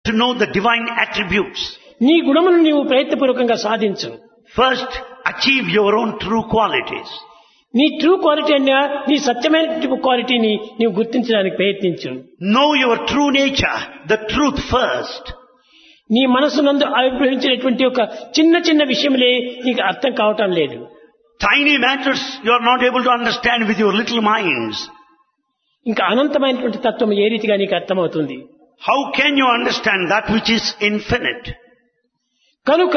to know the divine attributes. నీ గుణమును నీవు ప్రయత్నపూర్వకంగా సాధించు. First, achieve your own true qualities. నీ ట్రూ క్వాలిటీ అన్నా నీ సత్యమైన క్వాలిటీని నీవు గుర్తించడానికి ప్రయత్నించు. Know your true nature, the truth first. నీ మనసునందు ఆవిర్భవించినటువంటి ఒక చిన్న చిన్న విషయములే నీకు అర్థం కావటం లేదు. Tiny matters you are not able to understand with your little minds. ఇంకా అనంతమైనటువంటి తత్వం ఏ రీతిగా నీకు అర్థమవుతుంది? How can you understand that which is infinite? కనుక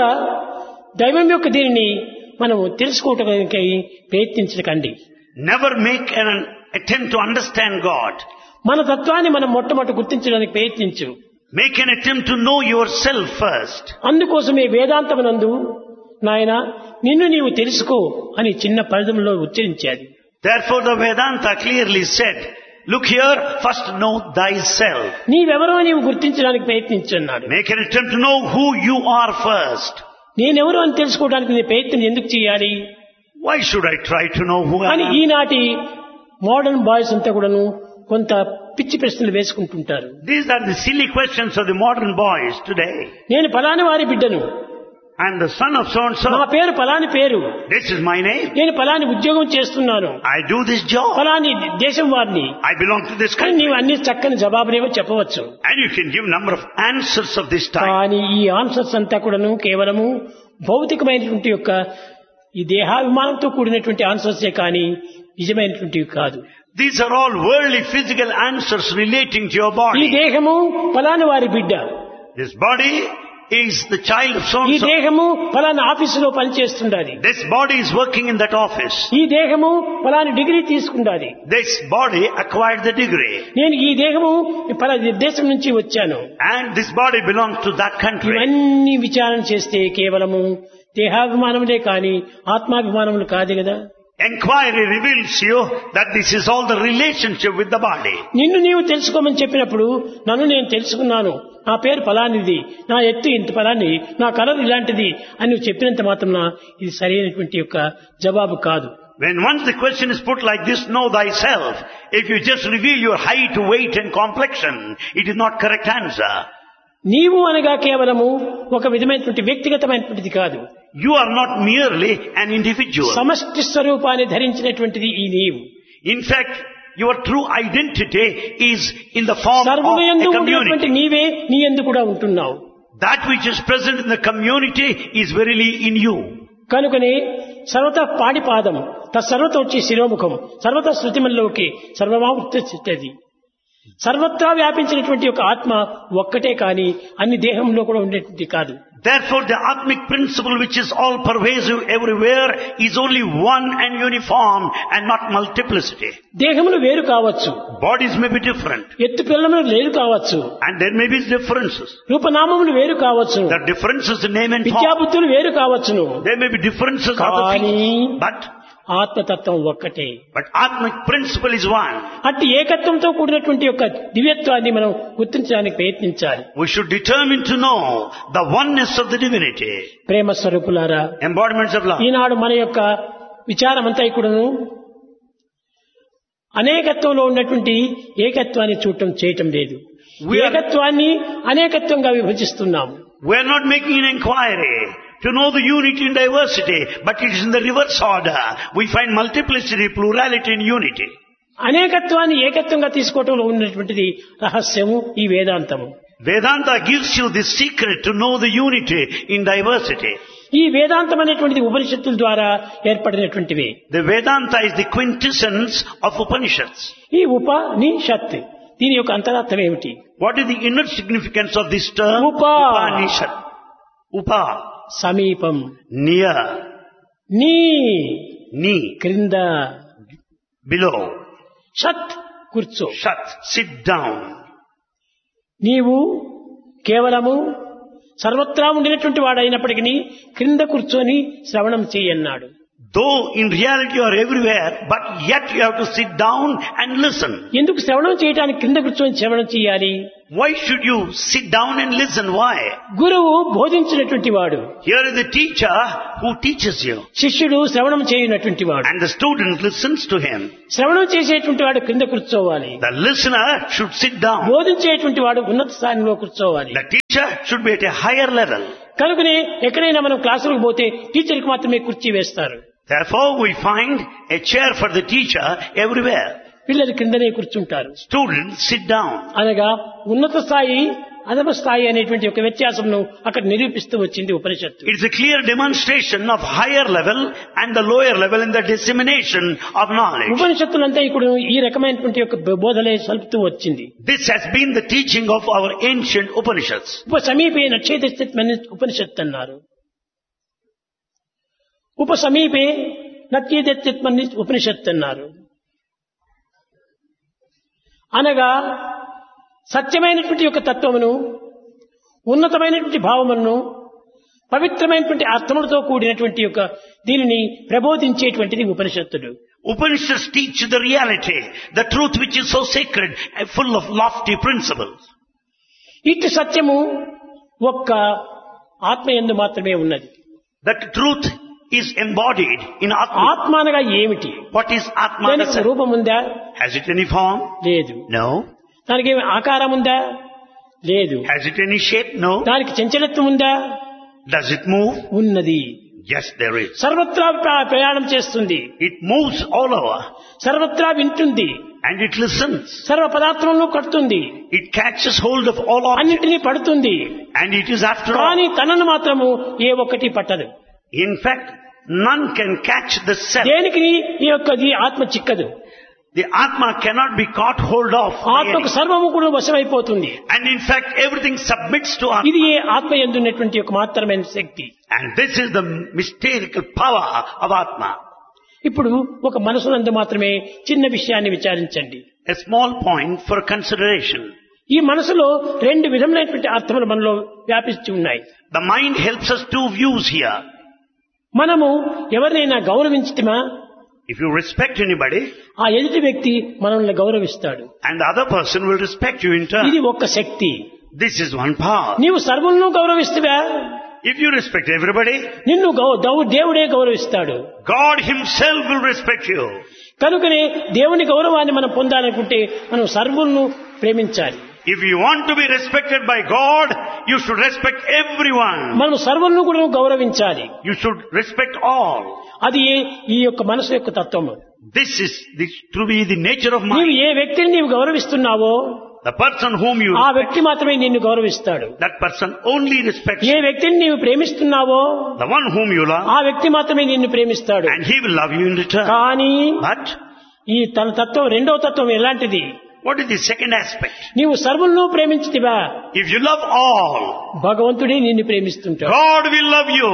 దైవం యొక్క దీనిని మనము తెలుసుకోవటానికి ప్రయత్నించకండి. Never make an attempt to understand God. మన తత్వాన్ని మనం మొట్టమొదటి గుర్తించడానికి ప్రయత్నించు. Make an attempt to know yourself first. అందుకోసమే వేదాంతమునందు నాయన నిన్ను నీవు తెలుసుకో అని చిన్న పదములో ఉచ్చరించాడు. Therefore the Vedanta clearly said, look here, first know thyself. నీవెవరో నీవు గుర్తించడానికి ప్రయత్నించున్నాడు. Make an attempt to know who you are first. నేనెవరో అని తెలుసుకోవడానికి నీ ప్రయత్నం ఎందుకు చేయాలి? Why should I try to know who I అని am? ఈనాటి మోడర్న్ బాయ్స్ అంతా కూడాను కొంత పిచ్చి ప్రశ్నలు వేసుకుంటుంటారు. These are the silly questions of the modern boys today. నేను ఫలాని వారి బిడ్డను, I am the son of so and నా so. పేరు ఫలాని పేరు, This is my name. నేను ఫలాని ఉద్యోగం చేస్తున్నాను, I do this job. ఫలాని దేశం వారిని I belong to this కానీ country. నీవు అన్ని చక్కని జవాబులేవో చెప్పవచ్చు. And you can give number of answers of this type. కానీ ఈ ఆన్సర్స్ అంతా కూడాను కేవలము భౌతికమైనటువంటి యొక్క ఈ దేహాభిమానంతో కూడినటువంటి ఆన్సర్సే కానీ నిజమైనటువంటివి కాదు. These are all worldly physical answers relating to your ఈ body. దేహము ఫలాని వారి బిడ్డ, This body is the child of so ఈ and so. దేహము ఫలానా ఆఫీసులో పనిచేస్తుండాలి, This body is working in that office. ఈ దేహము ఫలాని degree తీసుకుండాలి, This body acquired the degree. నేను ఈ దేహము ఫలాని దేశం నుంచి వచ్చాను. And this body belongs to that country. ఇవన్నీ విచారణ చేస్తే కేవలము దేహాభిమానములే కానీ ఆత్మాభిమానములు కాదు కదా. Enquiry reveals you that this is all the relationship with the body. నిన్ను నీవు తెలుసుకోమని చెప్పినప్పుడు నన్ను నేను తెలుసుకున్నాను, నా పేరు ఫలానిది, నా ఎత్తు ఇంత ఫలాని, నా కలర్ ఇలాంటిది అని నువ్వు చెప్పినంత మాత్రం ఇది సరైనటువంటి యొక్క జవాబు కాదు. When once the question is put like this, know thyself. If you just reveal your height, weight and complexion, it is not correct answer. నీవు అనగా కేవలము ఒక విధమైనటువంటి వ్యక్తిగతమైనటువంటిది కాదు. You are not merely an individual. సమష్టి స్వరూపాన్ని ధరించినటువంటిది ఈ నీవు. In fact, your true identity is in the form of సర్వయందు a ఉండేటువంటి community. నీవే నీ యందు కూడా ఉంటున్నావు. That which is present in the community is verily in you. కనుకనే సర్వత పాడిపాదం తత్సర్వత వచ్చి శిరోముఖం సర్వత శృతిమల్లోకి సర్వమావృత్తది. సర్వత్రా వ్యాపించినటువంటి ఒక ఆత్మ ఒక్కటే కాని అన్ని దేహంలో కూడా ఉండేటువంటి కాదు. Therefore, the Atmic principle which is all pervasive everywhere is only one and uniform and not multiplicity. దేహములు వేరు కావచ్చు, Bodies may be different ఎత్తు పిల్లములు వేరు కావచ్చు, and there may be differences. రూపనామములు వేరు కావచ్చు, There are differences in name and form. విద్యాబుద్ధులు వేరు కావచ్చును, There may be differences in other కానీ things. ఆత్మతత్వం ఒక్కటే. But Atmic principle is one. అట్టి ఏకత్వంతో కూడినటువంటి యొక్క దివ్యత్వాన్ని మనం గుర్తించడానికి ప్రయత్నించాలి. We should determine to know the oneness of the divinity. ప్రేమ స్వరూపులారా, Embodiments of love. ఈనాడు మన యొక్క విచారమంతా కూడాను అనేకత్వంలో ఉన్నటువంటి ఏకత్వాన్ని చూడటం చేయటం లేదు. ఏకత్వాన్ని అనేకత్వంగా విభజిస్తున్నాము. We are not making an inquiry to know the unity in diversity, but it is in the reverse order. We find multiplicity, plurality in unity. అనేకత్వాన్ని ఏకత్వంగా తీసుకోవటంలో ఉన్నటువంటిది రహస్యము ఈ వేదాంతము. Vedanta gives you the secret to know the unity in diversity. ఈ వేదాంతం అనేటువంటిది ఉపనిషత్తుల ద్వారా ఏర్పడినటువంటివి. The Vedanta is the quintessence of Upanishads. ఈ ఉపనిషత్ దీని యొక్క అంతరార్థం ఏమిటి? What is the inner significance of this term? Upanishad. Upa. సమీపం, Near. నీ Ni. క్రింద, Below. షత్ కూర్చో. Shat. Sit down. నీవు కేవలము సర్వత్రా ఉండినటువంటి వాడైనప్పటికీ క్రింద కూర్చొని శ్రవణం చేయన్నాడు. Though in reality you are everywhere, but yet you have to sit down and listen. ఎందుకు శ్రవణం చేయడానికి కింద కూర్చొని శ్రవణం చేయాలి? Why should you sit down and listen? Why? గురువు బోధించినటువంటి వాడు, Here is the teacher who teaches you. శిష్యుడు శ్రవణం చేయనటువంటి వాడు. And the student listens to him. శ్రవణం చేసేటువంటి వాడు కింద కూర్చోవాలి, The listener should sit down. బోధించేటువంటి వాడు ఉన్నత స్థానంలో కూర్చోవాలి. The teacher should be at a higher level. కనుకనే ఎక్కడైనా మనం క్లాసులకు పోతే టీచర్కి మాత్రమే కుర్చీ వేస్తారు, Therefore we find a chair for the teacher everywhere. పిల్లలు కిందనే కూర్చుంటారు. Students sit down. అనగా ఉన్నత స్థాయి అధమ స్థాయి అనేటువంటి ఒక వ్యత్యాసంను అక్కడ నిరూపిస్తూ వచ్చింది ఉపనిషత్తు. It is a clear demonstration of higher level and the lower level in the dissemination of knowledge. ఉపనిషత్తులంతా ఇప్పుడు ఈ రకమైనటువంటి ఒక బోధలే సల్పుతూ వచ్చింది. This has been the teaching of our ancient Upanishads. ఉపసమీపే నచ్చేతస్థితమని ఉపనిషత్తు అన్నారు. ఉపసమీపే నచ్చేతస్థితమని ఉపనిషత్తు అన్నారు. అనగా సత్యమైనటువంటి యొక్క తత్వమును, ఉన్నతమైనటువంటి భావమును, పవిత్రమైనటువంటి అర్థములతో కూడినటువంటి యొక్క దీనిని ప్రబోధించేటువంటిది ఉపనిషత్తులు. Upanishads teach the reality, the truth which is so sacred and full of lofty principles. ఇటు సత్యము ఒక్క ఆత్మయందు మాత్రమే ఉన్నది. That truth is embodied in Atma. ఆత్మ అనగా ఏమిటి? What is Atma? దానికి రూపం ఉందా? Has it any form? లేదు. No. దానికి ఏమి ఆకారం ఉందా? లేదు. Has it any shape? No. దానికి చంచలత్వం ఉందా? Does it move? ఉన్నది. Yes, there is. సర్వత్రా ప్రయాణం చేస్తుంది, It moves all over సర్వత్రా వింటుంది, and it listens. సర్వ పదార్థంలో కడుతుంది, It catches hold of all objects అన్నింటినీ పడుతుంది. and it is after all. కానీ తనను మాత్రము ఏ ఒక్కటి పట్టదు. In fact, none can catch the self. దేనికి ఈ యొక్క ఆత్మ చిక్కదు. The Atma cannot be caught hold of. by ఆత్మకు any. సర్వము కూడా వశమైపోతుంది. And in fact, everything submits to Atma. ఇది ఏ ఆత్మ యందున్నటువంటి ఒక మాత్రమైన శక్తి. And this is the mystical power of Atma. ఇప్పుడు ఒక మనసునందు మాత్రమే చిన్న విషయాన్ని విచారించండి. A small point for consideration. ఈ మనసులో రెండు విధములైనటువంటి అర్థములు మనలో వ్యాపించి ఉన్నాయి. The mind helps us two views here. మనము ఎవరినైనా గౌరవించితమా, If you respect anybody, ఆ ఎదుటి వ్యక్తి మనల్ని గౌరవిస్తాడు. and the other person will respect you in turn. ఇది ఒక శక్తి. This is one power. నీవు సర్వులను గౌరవిస్తావా, If you respect everybody, నిన్ను దేవుడే గౌరవిస్తాడు. God himself will respect you. కనుకనే దేవుని గౌరవాన్ని మనం పొందాలనుకుంటే మనం సర్వులను ప్రేమించాలి. If you want to be respected by God, you should respect everyone. మనం సర్వులను కూడా గౌరవించాలి. You should respect all. అది ఈ యొక్క మనసు యొక్క తత్వము. This is to be the nature of నీవు mind. ఏ వ్యక్తిని నీవు గౌరవిస్తున్నావో The person whom you ఆ respect, వ్యక్తి మాత్రమే నిన్ను గౌరవిస్తాడు. that person only respects A you. వ్యక్తిని నీవు ప్రేమిస్తున్నావో The one whom you love, ఆ వ్యక్తి మాత్రమే నిన్ను ప్రేమిస్తాడు. and he will love you in return. కానీ But ఈ తన తత్వం రెండవ తత్వం ఎలాంటిది? what is the second aspect? నీవు సర్వులను ప్రేమించితివా, If you love all, భగవంతుడే నిన్ను ప్రేమిస్తుంటాడు. God will love you.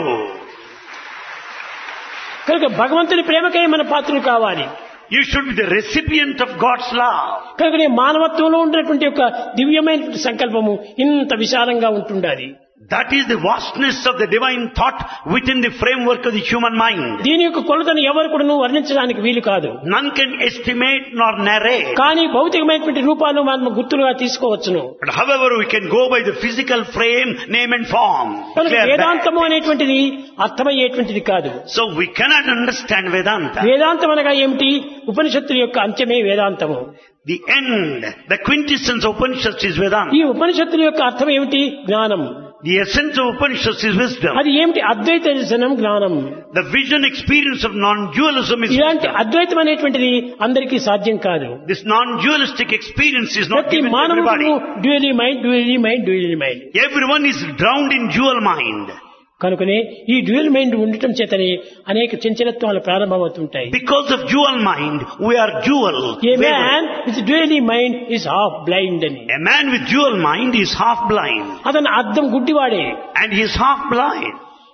కనుక భగవంతుని ప్రేమకై మన పాత్రలు కావాలి. You should be the recipient of God's love. కనుక మానవత్వంలో ఉన్నటువంటి ఒక దివ్యమైనటువంటి సంకల్పము ఇంత విశాలంగా ఉంటుండాలి. That is the vastness of the divine thought within the framework of the human mind. దీని యొక్క కొలతను ఎవరు కూడా వర్ణించడానికి వీలు కాదు. None can estimate nor narrate. కానీ భౌతికమైనటువంటి రూపాలు మనం గుర్తులుగా తీసుకోవచ్చును. But however, we can go by the physical frame, name and form. కనుక Clear వేదాంతము back. అనేటువంటిది అర్థమయ్యేటువంటిది కాదు. So we cannot understand Vedanta. వేదాంతం అనగా ఏమిటి? ఉపనిషత్తుల యొక్క అంత్యమే వేదాంతము. The end, the quintessence of Upanishads is Vedanta. ఈ ఉపనిషత్తుల యొక్క అర్థం ఏమిటి? జ్ఞానం. The essence of Upanishads is wisdom. అది ఏమిటి? అద్వైత దర్శనం జ్ఞానం. The vision experience of non-dualism is ఇలాంటి wisdom. అద్వైతం అనేటువంటిది అందరికీ సాధ్యం కాదు. This non-dualistic experience is not ప్రతి given to మానవుడు everybody. డ్యూయలీ mind. Everyone is drowned in dual mind. కనుకనే ఈ డ్యూయల్ మైండ్ ఉండటం చేతనే అనేక చంచలత్వాలు ప్రారంభమవుతుంటాయి. Because of dual mind, we are dual. A man with డ్యూయలీ mind is half blind అని. A man with dual mind is half blind. అతను అర్థం గుడ్డివాడే. And he is half blind.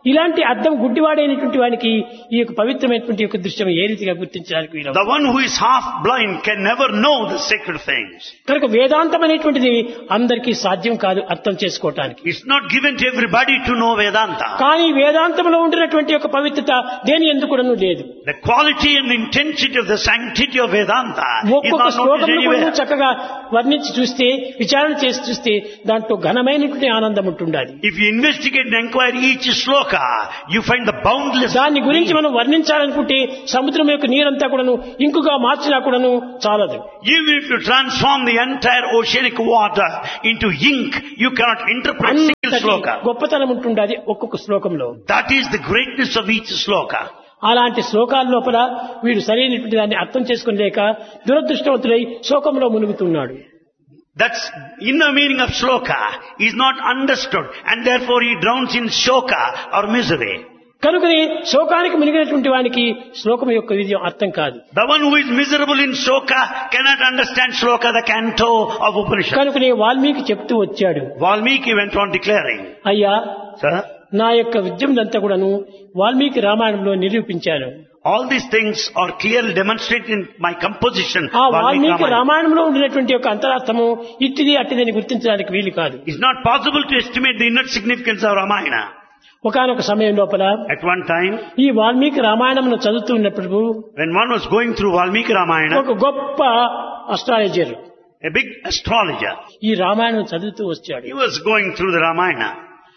ఇలాంటి అర్థం గుడ్డివాడైనటువంటి వానికి ఈ యొక్క పవిత్రమైనటువంటి యొక్క దృశ్యం ఏ రీతిగా గుర్తించడానికి వీలవుతుంది? The one who is half blind can never know the sacred things. కనుక వేదాంతం అనేటువంటిది అందరికీ సాధ్యం కాదు అర్థం చేసుకోవటానికి. It's not given to everybody to know Vedanta. కానీ వేదాంతంలో ఉండినటువంటి యొక్క పవిత్రత దేని ఎందుకును లేదు. The quality and the intensity of the sanctity of Vedanta is ఒక్కొక్క not noticed శ్లోకంలో anywhere. చక్కగా వర్ణించి చూస్తే, విచారణ చేసి చూస్తే దాంట్లో ఘనమైనటువంటి ఆనందం ఉంటుండాలి. If you investigate and inquire each sloka, you find the boundless. దాని గురించి మనం వర్ణించాలనుకుంటే సముద్రం యొక్క నీరంతా కూడాను ఇంకుగా మార్చినా కూడాను చాలదు. Even if you transform the entire oceanic water into ink, you cannot interpret single అంతటి sloka. గొప్పతనం ఉంటుండాలి ఒక్కొక్క శ్లోకంలో. That is the greatness of each sloka. అలాంటి శ్లోకాల లోపల వీడు సరైనటువంటి దాన్ని అర్థం చేసుకోలేక దురదృష్టవంతుడై శోకంలో మునుగుతున్నాడు. That's inner meaning of shloka is not understood, and therefore he drowns in shoka or misery. కనుకనే శోకానికి మునిగినటువంటి వానికి శ్లోకం యొక్క విజయం అర్థం కాదు. The one who is miserable in shoka cannot understand shloka, the canto of Upanishad. కనుకనే వాల్మీకి చెప్తూ వచ్చాడు, Valmiki went on declaring, అయ్యా Sir, నా యొక్క విద్యనంతా కూడాను వాల్మీకి రామాయణంలో నిరూపించాను. all these things are clearly demonstrated in my composition. ఆ Valmiki వాల్మీకి Ramayana. రామాయణంలో ఉండినటువంటి యొక్క అంతరార్థము ఇట్టిది అట్టిదని గుర్తించడానికి వీలు కాదు. It's not possible to estimate the inner significance of Ramayana. ఒకానొక సమయం లోపల At one time, ఈ వాల్మీకి రామాయణమును చదువుతున్నప్పుడు when one was going through Valmiki Ramayana, ఒక గొప్ప అస్ట్రాలజర్ a big astrologer, ఈ రామాయణం చదువుతూ వచ్చాడు. he was going through the Ramayana.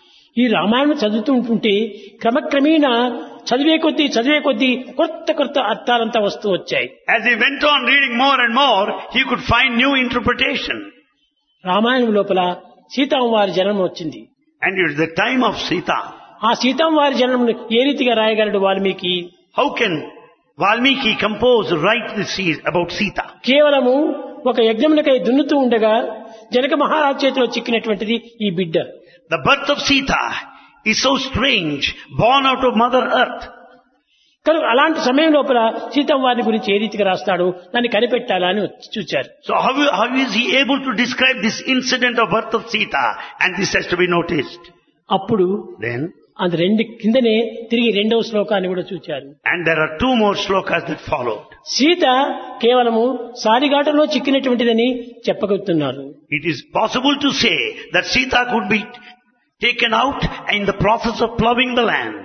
ఈ రామాయణం చదువుతూ ఉంటుంటే క్రమక్రమేణా చదివే కొద్దీ కొత్త కొత్త అర్థాలంతా వస్తూ వచ్చాయి. As he went on reading more and more, he could find new interpretation. Ramayanam లోపల సీతామ్మవారి జన్మ వచ్చింది. And it was the time of Sita. ఆ సీతామ్మవారి జన్మను ఏ రీతిగా రాయగలడు Valmiki? How can Valmiki compose, write this about Sita? కేవలము ఒక యజ్ఞమునకై దున్నుతూ ఉండగా జనక మహారాజు చేతిలో చిక్కినటువంటిది ఈ బిడ్డ. The birth of Sita is so strange, born out of Mother Earth. కనుక అలాంటి సమయం లోపల సీతమ్మవారిని గురించి ఏ రీతిగా రాస్తాడు, దాన్ని కనిపెట్టాలా అని చూచారు. So how is he able to describe this incident of birth of Sita? And this has to be noticed. అప్పుడు Then, అది రెండు కిందనే తిరిగి రెండవ శ్లోకాన్ని కూడా చూచారు. and there are two more slokas that followed. Sita కేవలము సారిఘాటలో చిక్కినటువంటిదని చెప్పగలుగుతున్నారు. It is possible to say that Sita could be taken out in the process of plowing the land.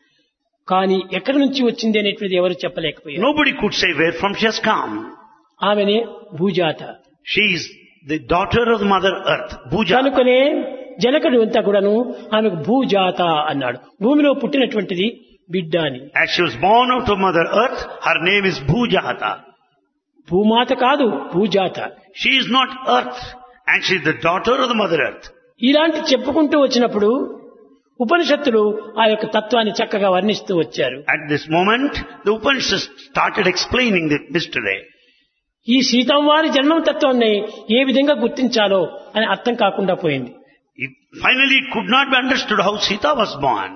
కానీ ఎక్కడి నుంచి వచ్చింది అనేటువంటిది ఎవరు చెప్పలేకపోయారు. Nobody could say where from she has come. ఆమెనే భూజాత. She is the daughter of Mother Earth, Bhuja. కనుకనే జనకుడు అంతా కూడాను ఆమెకు భూజాత అన్నాడు. భూమిలో పుట్టినటువంటిది బిడ్డ అని. As she was born out of Mother Earth, her name is Bhujata. భూమాత కాదు, భూజాత. She is not Earth, and she is the daughter of the Mother Earth. ఇలాంటి చెప్పుకుంటూ వచ్చినప్పుడు ఉపనిషత్తులు ఆ యొక్క తత్వాన్ని చక్కగా వర్ణిస్తూ వచ్చారు. At this moment, the Upanishads started explaining the mystery. ఈ సీతమ్మవారి జన్మ తత్వాన్ని ఏ విధంగా గుర్తించాలో అని అర్థం కాకుండా పోయింది. Finally, it could not be understood how Sita was born.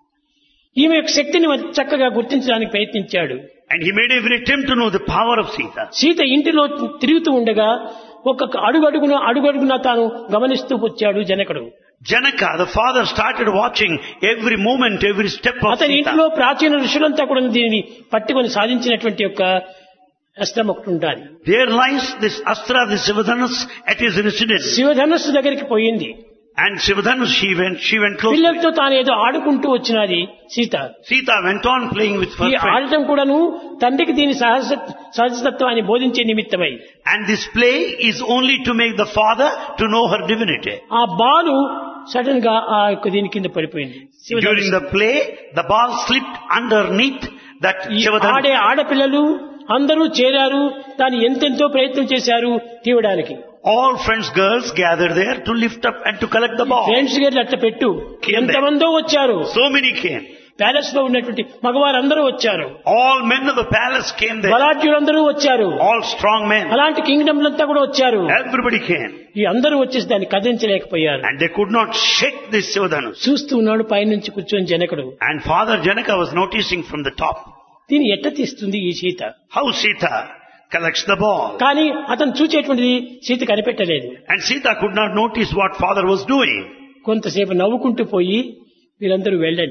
ఈమె యొక్క శక్తిని చక్కగా గుర్తించడానికి ప్రయత్నించాడు. And he made every attempt to know the power of Sita. Sita ఇంటిలో తిరుగుతూ ఉండగా ఒక్కొక్క అడుగడుగున తాను గమనిస్తూ వచ్చాడు జనకుడు. Janaka, the father, started watching every movement, every step of అతని Sita. ఇంట్లో ప్రాచీన ఋషులంతా కూడా దీనిని పట్టుకొని సాధించినటువంటి యొక్క అస్త్రం ఒకటి ఉండాలి. There lies this Astra, this Sivadhanus, at his residence. శివధనస్సు దగ్గరికి పోయింది. And Sivadhanus, she went close. పిల్లలతో తాను ఏదో ఆడుకుంటూ వచ్చినది Sita. Sita went on playing with her ఈ friend. ఆడటం కూడాను తండ్రికి దీని సహజతత్వాన్ని బోధించే నిమిత్తమై. And this play is only to make the father to know her divinity. ఆ బాలు సడన్ గా ఆ యొక్క దీని కింద పడిపోయింది. During the play, the ball slipped underneath that ఈ Sivadhanus. ఆడే ఆడపిల్లలు అందరూ చేరారు, దాన్ని ఎంతెంతో ప్రయత్నం చేశారు తీయడానికి. All friends, girls gathered there to lift up and to collect the ball. Friends గారు అట్లా పెట్టు, ఎంతమందో వచ్చారు. So many came. ప్యాలెస్ లో ఉన్నటువంటి మగవారందరూ వచ్చారు. All men of the palace came there. బలాఢ్యులందరూ వచ్చారు. All strong men. అలాంటి కింగ్డమ్లంతా కూడా వచ్చారు. Everybody came. ఈ అందరూ వచ్చేసి దాన్ని కదిలించలేకపోయారు. And they could not shake this Sivadhanus. చూస్తూ ఉన్నాడు పైనుంచి కూర్చొని జనకుడు. And Father Janaka was noticing from the top. దీన్ని ఎట్ట తీస్తుంది ఈ Sita? How Sita collects the ball. కానీ అతను చూచేటువంటిది Sita కనిపెట్టలేదు. And Sita could not notice what father was doing. కొంతసేపు నవ్వుకుంటూ పోయి, మీరందరూ వెళ్ళండి,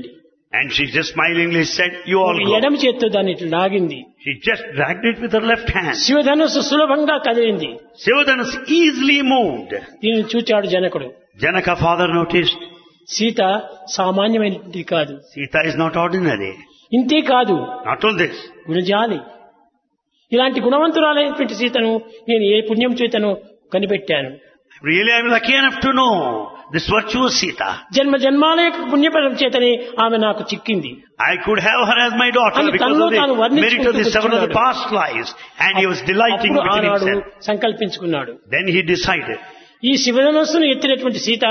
And she just smilingly said, you all go. ఎడమ చేత్తో దాన్ని ఇట్లా లాగింది. She just dragged it with her left hand. శివధనుస్సు సులభంగా కదిలింది. Sivadhanus easily moved. దీనిని చూచాడు జనకుడు. Janaka father noticed, సీత సామాన్యమైనది కాదు. Sita is not ordinary. ఇంతే కాదు, Not all this. గుణజాలి. ఇలాంటి గుణవంతురాలైనటువంటి సీతను నేను ఏ పుణ్యం చేతను కనిపెట్టాను. Really, I am lucky enough to know this virtuous Sita. జన్మ జన్మాల యొక్క పుణ్యఫలం చేతనే ఆమె నాకు చిక్కింది. I could have her as my daughter అని because తనలో of తాను the merit of the seven of the వర్ణించుకుంటూ past lives. And he was delighting అప్పుడు within ఆనాడు himself. సంకల్పించుకున్నాడు. Then he decided, ఈ శివధనస్సును ఎత్తినటువంటి Sita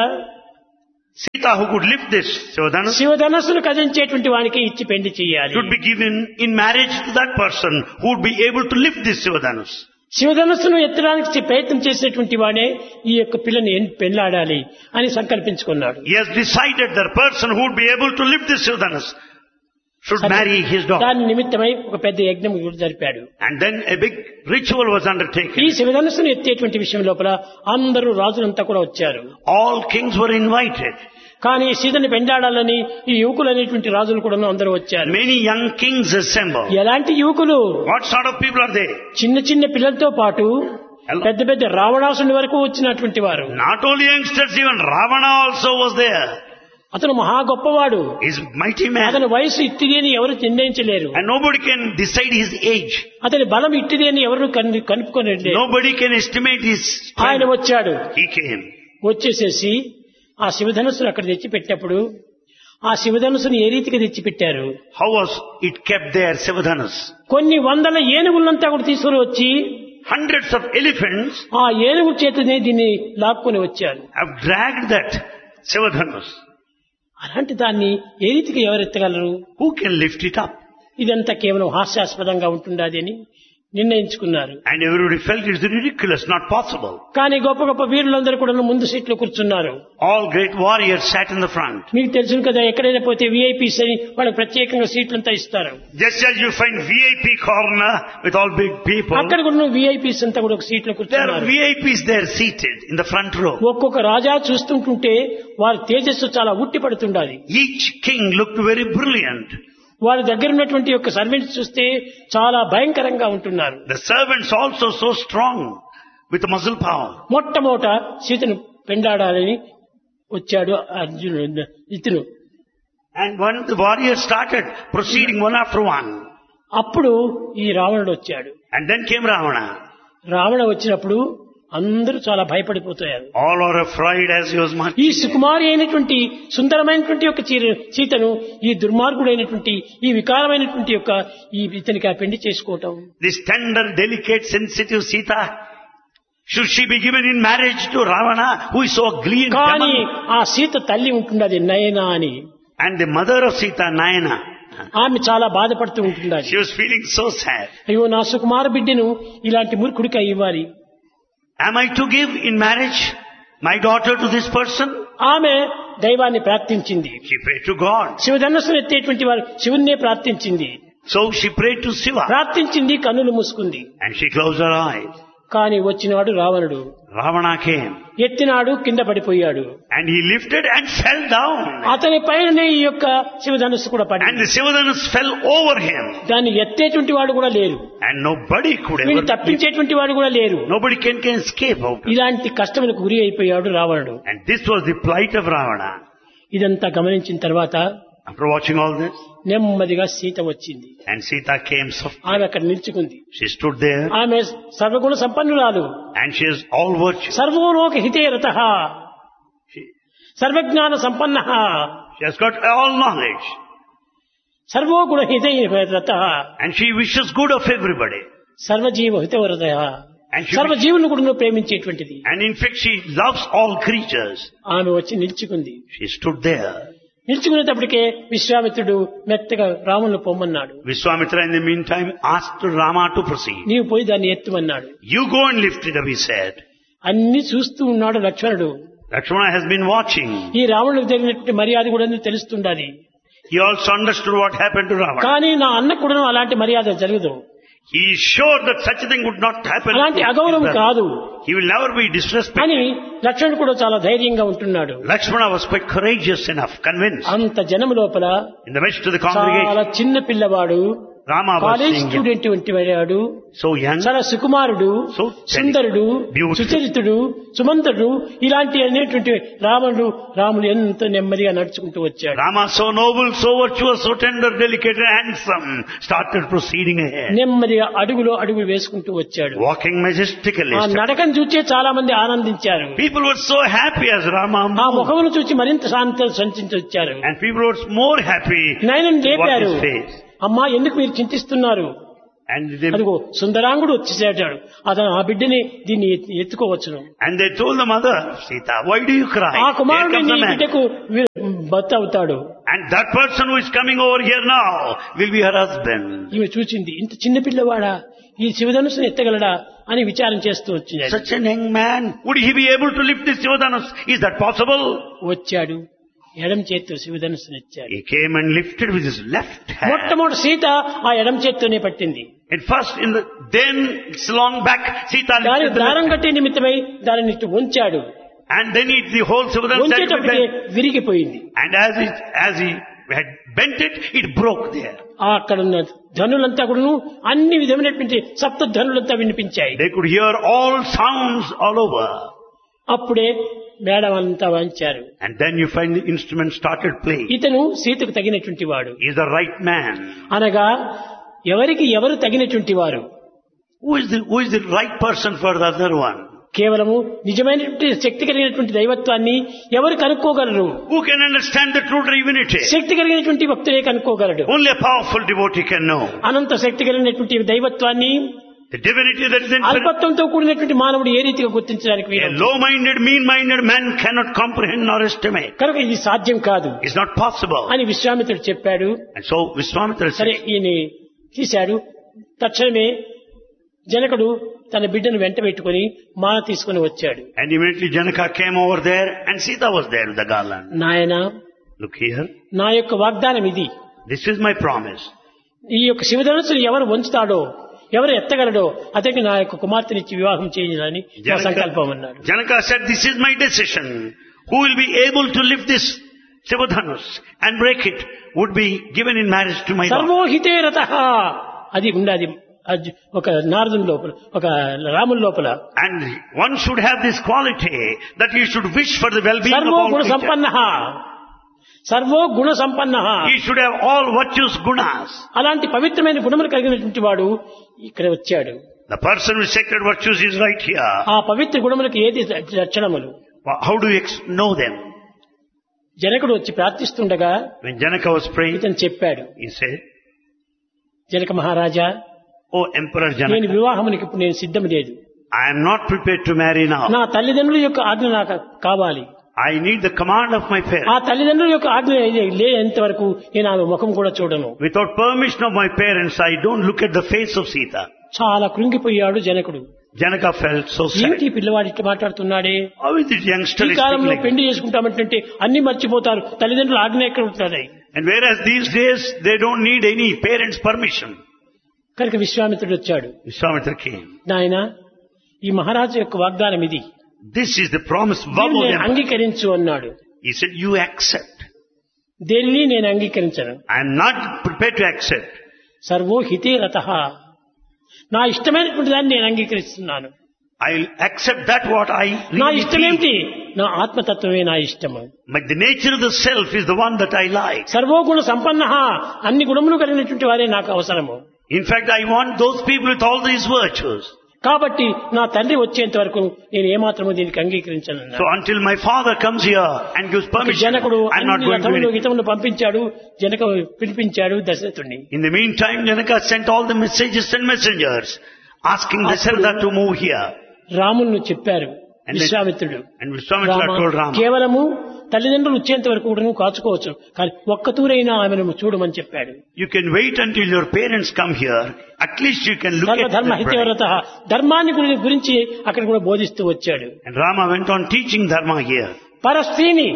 Sita who could lift this Sivadhanus శివధనస్సును కదిలించేటువంటి వానికి ఇచ్చి పెళ్లి చేయాలి. should be given in marriage to that person who would be able to lift this Sivadhanus. శివధనస్సును ఎత్తడానికి ప్రయత్నం చేసినటువంటి వాడే ఈ యొక్క పిల్లని పెళ్లాడాలి అని సంకల్పించుకున్నాడు. He has decided the person who would be able to lift this Sivadhanus should marry his daughter. దాని నిమిత్తమై ఒక పెద్ద యజ్ఞం జరిపాడు. And then a big ritual was ఈ undertaken. శివధనస్సును ఎత్తేటువంటి విషయం లోపల అందరూ రాజులంతా కూడా వచ్చారు. All kings were invited. కానీ సీతని పెండాడాలని ఈ యువకులు అనేటువంటి రాజులు కూడా అందరూ వచ్చారు. Many young kings assembled. ఎలాంటి యువకులు? What sort of people are they? చిన్న చిన్న పిల్లలతో పాటు పెద్ద పెద్ద రావణాసుని వరకు వచ్చినటువంటి వారు. Not only youngsters, even Ravana also was there. అతను మహా గొప్పవాడు. He's a mighty man. అతని వయసు ఇట్టిది అని ఎవరు నిర్ణయించలేరు. And nobody can decide his age. అతని బలం ఇట్టిది అని ఎవరు కనుక్కోలేరు. Nobody can estimate his ఆయన strength. వచ్చాడు. He came. వచ్చేసేసి ఆ శివధనుస్సును అక్కడ తెచ్చిపెట్టినప్పుడు ఆ శివధనుస్సును ఏ రీతిగా తెచ్చిపెట్టారు? How was it kept there, Sivadhanus? కొన్ని వందల ఏనుగులంతా కూడా తీసుకుని వచ్చి Hundreds of elephants ఆ ఏనుగు చేతనే దీన్ని లాక్కొని వచ్చారు. have dragged that Sivadhanus. అలాంటి దాన్ని ఏ రీతిగా ఎవరెత్తగలరు? Who can lift it up? ఇదంతా కేవలం హాస్యాస్పదంగా ఉంటుండది అని నిర్ణయించుకున్నారు. And everybody felt it's ridiculous, not possible. కానీ గొప్ప గొప్ప వీరులందరూ కూడా ముందు సీట్లో కూర్చున్నారు. All great warriors sat in the front. మీకు తెలుసు కదా, ఎక్కడైనా పోతే విఐపీస్ అని వాళ్ళకి ప్రత్యేకంగా సీట్లంతా ఇస్తారు. Just as you find VIP corner with all big people, అక్కడ కూడా విఐపీస్ అంతా కూడా ఒక సీట్లో there are కూర్చున్నారు. VIPs there seated in the front row. ఒక్కొక్క రాజా చూస్తుంటుంటే వారి తేజస్సు చాలా ఉట్టి పడుతుండాలి. Each king looked very brilliant. వారి దగ్గర ఉన్నటువంటి యొక్క సర్వెంట్స్ చూస్తే చాలా భయంకరంగా ఉంటున్నారు. The servants also so strong with muscle power. మొట్టమొదట సీతను పెండాడాలని వచ్చాడు అర్జునుడు ఇతను. And when the warriors started proceeding one after one, అప్పుడు ఈ రావణుడు వచ్చాడు. and then came Ravana. Ravana వచ్చినప్పుడు అందరూ చాలా భయపడిపోతారు. All are afraid as he was ఈ marching. సుకుమారి అయినటువంటి సుందరమైనటువంటి యొక్క సీతను ఈ దుర్మార్గుడైనటువంటి ఈ వికారమైనటువంటి యొక్క ఈ ఇతనికి ఆ పెళ్లి చేసుకోవటం, This tender, delicate, sensitive Sita, should she be given in marriage to Ravana, who is so ugly and కానీ demon? ఆ సీత తల్లి ఉంటున్నది నయన అని. And the mother of Sita, Nayana, ఆమె చాలా బాధపడుతూ ఉంటున్నది. she was feeling so sad. అయ్యో, నా సుకుమార బిడ్డను ఇలాంటి మూర్ఖుడికి ఇవ్వాలి. Am I to give in marriage my daughter to this person? ఆమె దైవాన్ని ప్రార్థించింది. She prayed to God. శివధనుస్సును ఎత్తేటువంటి వారు శివున్నే ప్రార్థించింది. So she prayed to Shiva. ప్రార్థించింది, కన్నులు మూసుకుంది. And she closed her eyes. కానీ వచ్చినాడు రావణుడు. Ravana came. ఎత్తినాడు, కింద పడిపోయాడు. And he lifted and fell down. అతని పైననే ఈ యొక్క శివధనుస్సు కూడా And పడింది. the Sivadhanus fell over him. దాన్ని ఎత్తేటువంటి వాడు కూడా లేరు, And nobody could వీళ్ళు ever, తప్పించేటువంటి వాడు కూడా లేరు. nobody can escape out of it. ఇలాంటి కష్టములకు గురి అయిపోయాడు రావణుడు. And this was the plight of Ravana. ఇదంతా గమనించిన తర్వాత After watching all this, నెమ్మదిగా సీత వచ్చింది. and Sita came softly. ఆమె అక్కడ నిల్చుకుంది. She stood there, ఆమె సర్వగుణ సంపన్నురాలు, and she has all virtue. సర్వోలోక హితే రతః, She సర్వజ్ఞాన సంపన్నః, has got all knowledge. సర్వోగుణ హితే రతః, And she wishes good of everybody. సర్వజీవ హితవరదః, And she సర్వజీవులను కూడా ప్రేమించేటువంటిది. And in fact, she loves all creatures. ఆమె వచ్చి నిల్చుకుంది. She stood there. నిల్చుకునేటప్పటికే విశ్వామిత్రుడు మెత్తగా రాములను పొమ్మన్నాడు. Vishwamitra in the meantime asked Rama to proceed. నీవు పోయి దాన్ని ఎత్తుమన్నాడు. You go and lift it up, he said. అన్ని చూస్తూ ఉన్నాడు లక్ష్మణుడు. Lakshmana has been watching. ఈ రావణుడికి జరిగినటువంటి మర్యాద కూడా తెలుస్తుండాలి. He also understood what happened to Ravana. కానీ నా అన్న కూడా అలాంటి మర్యాద జరగదు. He is sure that such a thing would not happen. అలాంటి అగౌరవం కాదు He will never be disrespected. అని లక్ష్మణుడు కూడా చాలా ధైర్యంగా ఉంటున్నాడు. Lakshmana was quite courageous enough, convinced. అంత జనము లోపల In the midst of the congregation, చాలా చిన్న పిల్లవాడు, Rama was college saying, student వంటి వాడు, so young, చాలా సుకుమారుడు, so సుందరుడు, beautiful, సుచరితుడు, సుమంతుడు, ఇలాంటి అనేటువంటి రాముడు ఎంతో నెమ్మదిగా నడుచుకుంటూ వచ్చాడు. Rama so noble, so virtuous, so tender, delicate and handsome, started proceeding ahead. నెమ్మదిగా అడుగులు వేసుకుంటూ వచ్చాడు. Walking majestically. ఆ నడకను చూచే చాలా మంది ఆనందించారు. People were so happy as Rama ఆ moved. ముఖమును చూచి మరింత సంచించి వచ్చారు. And people were more happy. నాయనను లేపారు. What his face. అమ్మా ఎందుకు మీరు చింతిస్తున్నారు? And they, అదిగో సుందరాంగుడు వచ్చేసాడు, అతను ఆ బిడ్డని దీన్ని ఎత్తుకోవచ్చును. and they told the mother, Sita, why do you cry? ఆ Here కుమారుడు comes నీ the man. బిడ్డకు భర్త అవుతాడు. And that person who is coming over here now will be her husband. ఈమె చూచింది, ఇంత చిన్న పిల్లవాడా ఈ శివధనుసును ఎత్తగలడా అని విచారం చేస్తూ వచ్చింది. Such a young man, would he be able to lift this Sivadhanus? Is that possible? వచ్చాడు, ఎడం చేత్తో శివధనుసును ఎత్తాడు. He came and lifted with his left hand. మొట్టమొదటి సీత ఆ ఎడం చేత్తోనే పట్టింది. At first, then it's long back, Sita దాని lifted the దారం left. కట్టే నిమిత్తమై దానిని ఇటు వంచాడు. And then the whole Sivadhanus వంచేటప్పటికే విరిగిపోయింది. and as he had bent it, it broke there. అక్కడ ఉన్న ధనులంతా కూడా అన్ని విధమైనటువంటి సప్త ధనులంతా వినిపించాయి. They could hear all sounds all over. అప్పుడే మేడం అంతా వంచారు. And then you find the instrument started playing. ఇతను సీతకు తగినటువంటి వాడు. He is the right man. అనగా ఎవరికి ఎవరు తగినటువంటి వారు? Who is the right person for the other one? కేవలము నిజమైనటువంటి శక్తి కలిగినటువంటి దైవత్వాన్ని ఎవరు కనుక్కోగలరు? Who can understand the true divinity? శక్తి కలిగినటువంటి భక్తులే కనుక్కోగలడు. Only a powerful devotee can know. అనంత శక్తి కలిగినటువంటి దైవత్వాన్ని The divinity that is infinite. అల్పత్వంతో కూడినటువంటి మానవుడు ఏ రీతిగా గుర్తించడానికి A వీలు? low-minded, mean-minded man cannot comprehend nor estimate. కనుక ఇది సాధ్యం కాదు It's not possible. అని విశ్వామిత్రుడు చెప్పాడు. And so Vishwamitra సరే said, ఈయన తీశాడు. తక్షణమే జనకుడు తన బిడ్డను వెంట పెట్టుకుని మాల తీసుకుని వచ్చాడు. and immediately Janaka came over there and Sita was there with the garland. నాయనా, Look here, నా యొక్క వాగ్దానం ఇది. this is my promise. ఈ యొక్క శివధనుసును ఎవరు వంచుతాడో, ఎవరు ఎత్తగలడో అతనికి నా యొక్క కుమార్తెనిచ్చి వివాహం చేయాలని నా సంకల్పం అన్నాడు. Janaka said, this is my decision. Who will be able to lift this Sivadhanus and break it would be given in marriage to my daughter. సర్వోహితే రతః అది ఉన్నది ఒక నారదుని లోపల, ఒక రాముని లోపల. And one should have this quality that he should wish for the well-being of servo all Guna creatures. సంపన్నః, servo Guna సంపన్నః. He should have all virtues, gunas. అలాంటి పవిత్రమైన గుణములు కలిగినటువంటి వాడు ఇక్కడ వచ్చాడు. The person with sacred virtues is right here. ఆ పవిత్ర గుణములకు ఏది లక్షణములు? How do you know them? జనకుడు వచ్చి ప్రార్థిస్తుండగా When Janaka was praying, ఇతను చెప్పాడు, he said, Janaka Maharaja, "Oh Emperor నేను Janaka, వివాహమునికి ఇప్పుడు నేను సిద్ధం లేదు. I am not prepared to marry now. నా తల్లిదండ్రుల యొక్క ఆజ్ఞ నాకు కావాలి. I need the command of my ఆ parents. తల్లిదండ్రుల యొక్క ఆజ్ఞ లేనంత వరకు నేను ఆమె ముఖం కూడా చూడను." Without permission of my parents, I don't look at the face of Sita." చాలా కృంగిపోయాడు జనకుడు. Janaka felt so ఏమిటి sad. పిల్లవాడు ఇట్లా మాట్లాడుతున్నాడే? How is this youngster ఈ is కాలంలో speaking like పెళ్లి చేసుకుంటామంటే అన్ని మర్చిపోతారు, తల్లిదండ్రుల ఆజ్ఞ ఎక్కడ ఉంటున్నాయి? that? And whereas these days, they don't need any parents' permission. కనుక విశ్వామిత్రుడు వచ్చాడు. Vishwamitra came. నాయన, ఈ మహారాజు యొక్క వాగ్దానం ఇది, This is the promise vow దీన్ని of నేను them. అంగీకరించు అన్నాడు. He said, you accept. దేనిని నేను అంగీకరించను. I am not prepared to accept. Servo హితే రతః, నా ఇష్టమైనటువంటి దాన్ని నేను అంగీకరిస్తున్నాను. I'll accept that what I నా really ఇష్టమేమిటి? feel. నా ఆత్మతత్వమే నా ఇష్టము. But the nature of the self is the one that I like. సర్వోగుణ సంపన్న, అన్ని గుణములు కలిగినటువంటి వారే నాకు అవసరము. In fact, I want those people with all these virtues. కాబట్టి నా తండ్రి వచ్చేంత వరకు నేను ఏమాత్రము దీనికి అంగీకరించను. So until my father comes here and gives permission, జనకుడు I'm not అన్ని going to రథములు do it. హితములు పంపించాడు. జనక పిలిపించాడు దశరథుడిని. In the meantime, Janaka sent all the messages and messengers asking Dasharatha to move here. రామును చెప్పారు And then- విశ్వామిత్రుడు. And Vishwamitra told Rama, కేవలము తల్లిదండ్రులు వచ్చేంత వరకు కూడా నువ్వు కాచుకోవచ్చు, కానీ ఒక్క తూరైనా ఆమెను చూడమని చెప్పాడు. you can wait until your parents come here. At least you can look at సర్వధర్మ the bride. హితవ్రత, ధర్మాన్ని గురించి అక్కడ కూడా బోధిస్తూ వచ్చాడు. And Rama went on teaching dharma here. పరస్త్రీని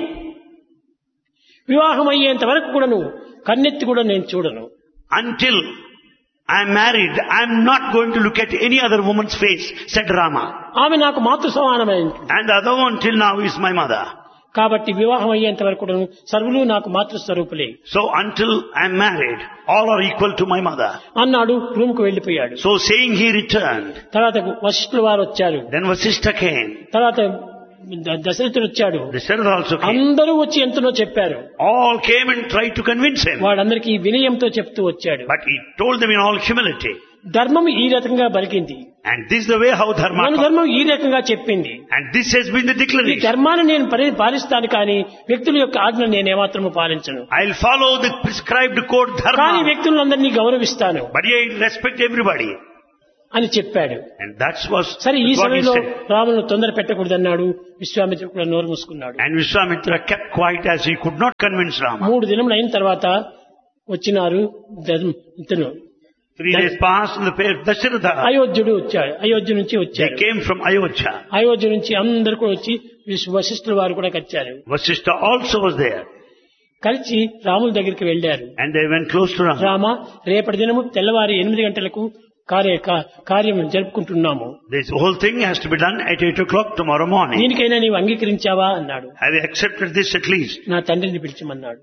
వివాహం అయ్యేంత వరకు కూడాను కన్నెత్తి కూడా నేను చూడను. Until I am married. I am not going to look at any other woman's face, said Rama. ఆమె నాకు మాతృ సమానమైన. And the other one till now is my mother. కాబట్టి వివాహం అయ్యేంత వరకు సర్వులు నాకు మాతృస్వరూపులే. So until I am married, all are equal to my mother. అన్నాడు, రూమ్ కు వెళ్లిపోయాడు. So saying he returned. తర్వాత వశిష్ఠుల వారు వచ్చారు. Then Vasishtha came. తర్వాత దశరథుడు వచ్చాడు. Dasharatha also came. అందరూ వచ్చి ఎంతనో చెప్పారు. All came and tried to convince him. వాడందరికీ వినయంతో చెప్తూ వచ్చాడు. But he told them in all humility. ధర్మం ఈ రకంగా బలికింది. And this is the way how dharma. మన ధర్మం ఈ రకంగా చెప్పింది. And this has been the ఈ declaration. ధర్మాన్ని నేను పాలిస్తాను కానీ వ్యక్తుల యొక్క ఆజ్ఞ నేను ఏమాత్రము పాలించను. I'll follow the prescribed code కానీ dharma. వ్యక్తులందరినీ గౌరవిస్తాను But I respect everybody. అని చెప్పాడు. And that was సరే ఈ what he సమయంలో said. రామును తొందర పెట్టకూడదన్నాడు. విశ్వామిత్రుడు కూడా నోరు మూసుకున్నాడు. And Vishwamitra kept quiet as he could not convince Rama. 3 దినములు అయిన తర్వాత వచ్చినారు ఇతను. 3 days passed and the pair Dasharatha. అయోధ్యుడు వచ్చాడు. అయోధ్య నుంచి They వచ్చారు. came from Ayodhya. అయోధ్య నుంచి అందరు కూడా వచ్చి వశిష్ఠుల వారు కూడా వచ్చారు. Vasishtha also was there. కలిసి రాముల దగ్గరికి వెళ్లారు. And they went close to Rama. Rama, రేపటి దినము తెల్లవారి 8 గంటలకు కార్యం జరుపుకుంటున్నాము. This whole thing has to be done at 8 o'clock tomorrow morning. దీనికైనా నీవు అంగీకరించావా అన్నాడు. Have you accepted this at least? నా తండ్రిని పిలిచమన్నాడు.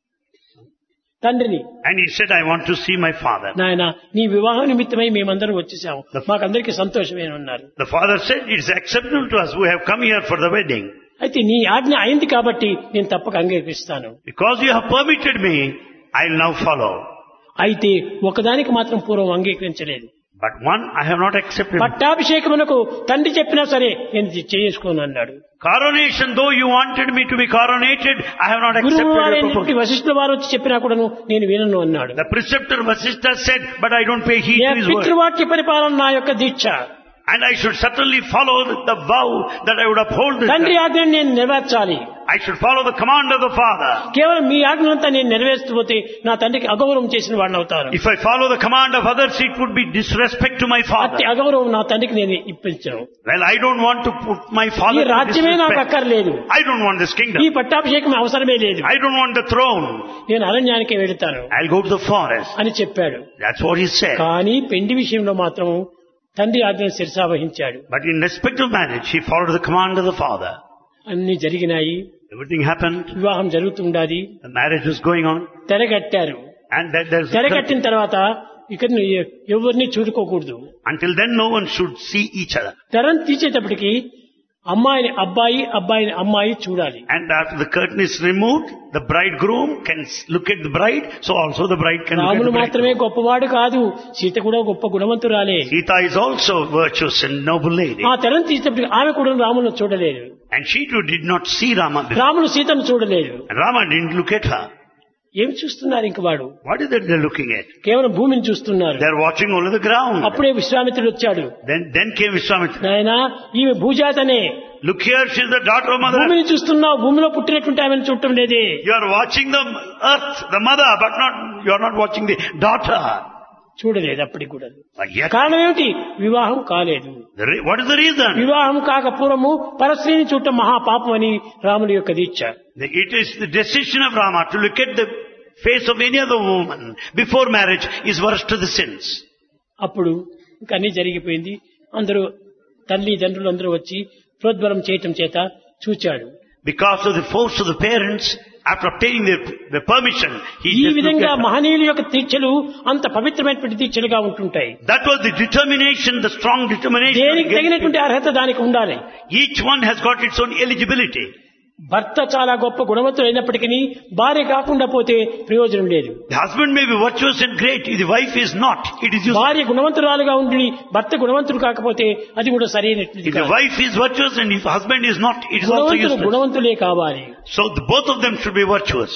తండ్రిని. And he said, I want to see my father. నాయన, నీ వివాహం నిమిత్తమై మేమందరం వచ్చేసాము, మాకందరికీ సంతోషమేనన్నారు. The father said, it is acceptable to us. We have come here for the wedding. అయితే నీ ఆజ్ఞ అయింది కాబట్టి నేను తప్పక అంగీకరిస్తాను. Because you have permitted me, I will now follow. అయితే ఒకదానికి మాత్రం పూర్వం అంగీకరించలేదు. But one I have not accepted. పట్టాభిషేకమునకు తండ్రి చెప్పినా సరే నేను చేసుకోను అన్నాడు. Coronation, though you wanted me to be coronated, I have not accepted your proposal. వశిష్ఠుల వారు వచ్చి చెప్పినా కూడా నేను వినను అన్నాడు. The preceptor Vasishtha said, but I don't pay heed to his word. పితృవాక్య పరిపాలన నా యొక్క దీక్ష. And I should certainly follow the vow that I would uphold this. తండ్రి ఆజ్ఞను నేను నెరవేర్చాలి. I should follow the command of the father. కేవలం మీ ఆజ్ఞనంతా నేను నెరవేర్చకపోతే నా తండ్రికి అగౌరవం చేసిన వాడిని అవుతాను. If I follow the command of others, it would be disrespect to my father. అట్టి అగౌరవం నా తండ్రికి నేను ఇప్పించను. Well, I don't want to put my ఈ father to రాజ్యమే నాకు disrespect. అక్కర్లేదు. I don't want this kingdom. ఈ పట్టాభిషేకం అవసరమే లేదు. I don't want the throne. నేను అరణ్యానికే వెళతాను I'll go to the forest. అని చెప్పాడు. That's what he said. కానీ పెండి విషయంలో మాత్రం తండ్రి ఆజ్ఞను శిరసావహించాడు. But in respect of marriage, he followed the command of the father. అన్ని జరిగినాయి. Everything happened. వివాహం జరుగుతుండాది. The marriage was going on. తెరగట్టారు. And then there's తెరగట్టిన తర్వాత ఇక ఎవరిని చూడుకోకూడదు. until then no one should see each other. తెరను తీసేటప్పటికి అమ్మాయిని అబ్బాయి, అబ్బాయిని అమ్మాయి చూడాలి. And after the curtain is removed, the bridegroom can look at the bride, so also the bride can look at రాముడు the మాత్రమే bridegroom. గొప్పవాడు కాదు, సీత కూడా గొప్ప గుణవంతురాలే. Sita is also virtuous and noble lady. ఆ తెరను తీసేటప్పటికి ఆమె కూడా రామును చూడలేదు. And she too did not see Rama before. రాముడు సీతను చూడలేదు. And Rama didn't look at her. ఏం చూస్తున్నారు ఇంక వాడు? What is that they're looking at? కేవలం భూమిని చూస్తున్నారు. They're watching only the ground. అప్పుడే విశ్వామిత్రుడు వచ్చాడు. Then came Vishwamitra. నాయనా, ఈమె భూజాతనే. Look here, she's the daughter of mother. భూమిని చూస్తున్నావు, భూమిలో పుట్టినటువంటి ఆమెను చూడటం లేదే. You are watching the earth, the mother, but you are not watching the daughter. చూడలేదు అప్పటికి కూడా. But yet, కారణం ఏమిటి? వివాహం కాలేదు. what is the reason? వివాహం కాక పూర్వము పరస్త్రీని చూడటం మహాపాపం అని రాముడి యొక్క దీక్ష. It is the decision of Rama to look at the face of any other woman before marriage is worse to the sins. అప్పుడు ఇంకా అన్ని జరిగిపోయింది. అందరూ తల్లి తండ్రులు అందరూ వచ్చి ప్రోద్బలం చేయటం చేత చూచాడు. Because of the force of the parents, after obtaining the permission, he ఈ just looked విధంగా at her. మహనీయుల యొక్క దీక్షలు అంత పవిత్రమైనటువంటి దీక్షలుగా ఉంటుంటాయి. That was the determination, the strong determination. దేనికి తగినటువంటి అర్హత దానికి ఉండాలి. Each one has got its own eligibility. భర్త చాలా గొప్ప గుణవంతుడు అయినప్పటికీ భార్య కాకుండా పోతే ప్రయోజనం లేదు. The husband may be virtuous and great, if the wife is not, it is useless. భార్య గుణవంతురాలుగా ఉండి భర్త గుణవంతుడు కాకపోతే అది కూడా సరైనటువంటి If the wife is virtuous and if husband is not, it is also గుణవంతులు useless. గుణవంతులే కావాలి. So both of them should be virtuous.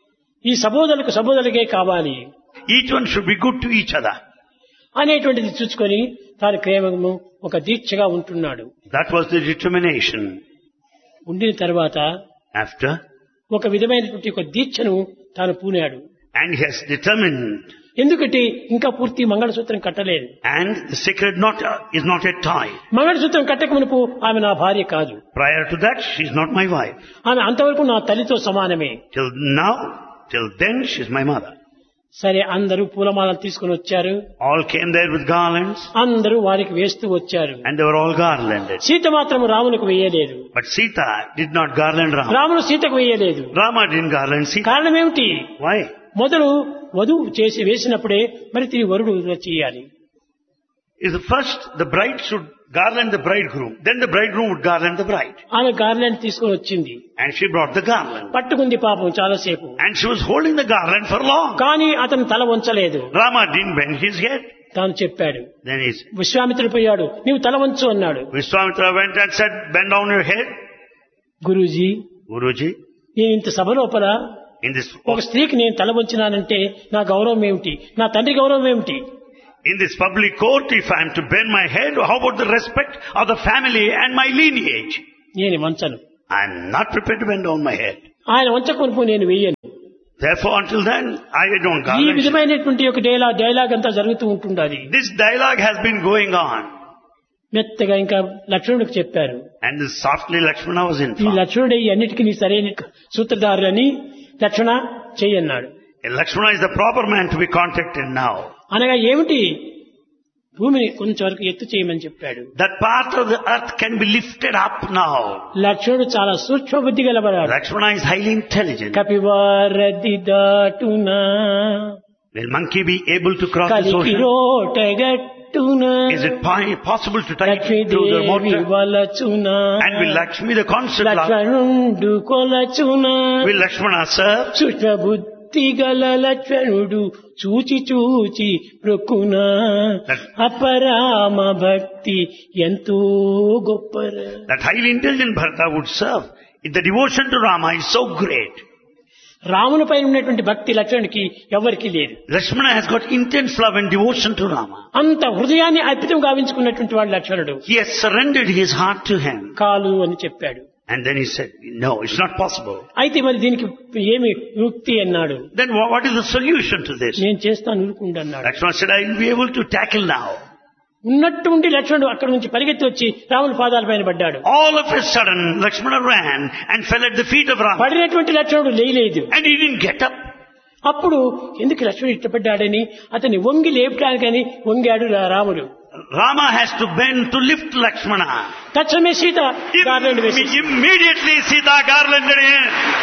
ఈ సబోదలకే కావాలి. Each one should be good to each other. అనేటువంటిది చూసుకొని తాను కేవలం ఒక దీక్షగా ఉంటున్నాడు. That was the determination. ఉండిన తర్వాత After, ఒక విధమైనటువంటి ఒక దీక్షను తాను పూనాడు. and he has determined, ఎందుకంటే ఇంకా పూర్తి మంగళసూత్రం కట్టలేదు. and the sacred knot is not yet tied. మంగళసూత్రం కట్టక మునుపు ఆమె నా భార్య కాదు. Prior to that, she is not my wife. ఆమె అంతవరకు నా తల్లితో సమానమే. Till then, she is my mother. సరే అందరూ పూలమాలలు తీసుకుని వచ్చారు. All came there with garlands, అందరూ వారికి వేస్తూ వచ్చారు. and they were all garlanded. Sita మాత్రం రామునికి వేయలేదు. But Sita did not garland Rama. రాముడు సీతకు వేయలేదు. Rama didn't garland Sita. కారణం ఏమిటి? Why? మొదలు వధువు చేసి వేసినప్పుడే మరి తిరిగి వరుడు చేయాలి. Is first the bride should garland the bridegroom, then the bridegroom would garland the bride. ఆమె గార్లాండ్ తీసుకుని వచ్చింది. And she brought the garland. పట్టుకుంది పాపం చాలాసేపు. And she was holding the garland for long. కానీ అతను తల వంచలేదు. Rama didn't bend his head. తాను చెప్పాడు. Then he said, విశ్వామిత్రుడు పోయాడు, నీవు తల వంచు అన్నాడు. Vishwamitra went and said, bend down your head. Guruji, Guruji, నేను ఇంత సభ లోపల in this ఒక స్త్రీకి నేను తల వంచినానంటే నా గౌరవం ఏమిటి, నా తండ్రి గౌరవం ఏమిటి? public court, if I am to bend my head, how about the respect of the family and my lineage? నేను వంచను. I am not prepared to bend down my head. ఆయన వంచకొనుకు నేను వెయ్యను. Therefore, until then, I don't ఈ garland. విధమైనటువంటి ఒక dialogue అంతా జరుగుతూ ఉంటుండాలి. This dialogue has been going on. మెత్తగా ఇంకా లక్ష్మణుడికి చెప్పారు. And softly Lakshmana was ఈ informed. లక్ష్మణుడే ఈ అన్నిటికీ నీ సరైన సూత్రధారులని లక్ష్మణ చెయ్యన్నాడు. Lakshmana is the proper man to be contacted now. అనగా ఏమిటి? భూమిని కొంచెం వరకు ఎత్తు చేయమని చెప్పాడు. That part of the earth can be lifted up now. లక్ష్మణుడు చాలా సూక్ష్మ బుద్ధి గలవాడు. Lakshmana is highly intelligent. కపివారది దాటునా Will monkey be able to cross this ocean? కలికిరోటగట్టునా Is it possible to tie it to the Lakshmidevi mortar? వలచునా And will Lakshmi, the constant love, లక్ష్మణుడు కొలచునా will Lakshmana serve? సూక్ష్మ బుద్ధి గల లక్ష్మణుడు చూచి చూచి ప్రొక్కునా అపరామ భక్తి ఎంతో గొప్పరా. That highly intelligent Bharata would serve. If the devotion to Rama is so great. రాముని పైన ఉన్నటువంటి భక్తి లక్ష్మణుడికి ఎవరికి లేదు. Lakshmana has got intense love and devotion to Rama. అంత హృదయాన్ని అర్పితం గావించుకున్నటువంటి వాడు లక్ష్మణుడు. He has surrendered his heart to him. కాలు అని చెప్పాడు. And then he said, no, it's not possible. అయితే మరి దీనికి ఏమి యుక్తి అన్నాడు. Then what is the solution to this? నేను చేస్తాను ఊరుకుంటా అన్నాడు. Lakshmana said, I will be able to tackle now. ఉన్నట్టు ఉండి లక్ష్మణుడు అక్కడి నుంచి పరిగెత్తి వచ్చి రాముని పాదాల పైన పడ్డాడు. All of a sudden, Lakshmana ran and fell at the feet of Rama. పడినటువంటి లక్ష్మణుడు లేయలేదు. And he didn't get up. అప్పుడు ఎందుకు లక్ష్మణుడు ఇష్టపడ్డాడని అతన్ని వంగి లేపడానికని వంగాడు రాముడు. Rama has to bend to lift Lakshmana. తక్షణమే సీత గార్లాండ్ వేసి Immediately Sita garlanded him.